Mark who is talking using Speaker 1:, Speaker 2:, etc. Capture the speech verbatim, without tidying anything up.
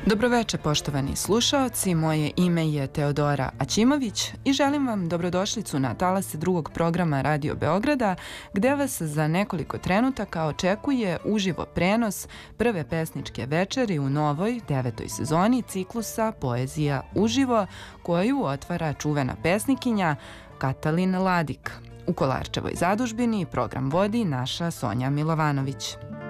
Speaker 1: Dobroveče poštovani slušaoci, moje ime je Teodora Aćimović i želim vam dobrodošlicu na talase drugog programa Radio Beograda, gde vas za nekoliko trenutaka očekuje uživo prenos prve pesničke večeri u novoj devetoj sezoni ciklusa Poezija uživo, koju otvara čuvena pesnikinja Katalin Ladik. U Kolarčevoj zadužbini program vodi naša Sonja Milovanović.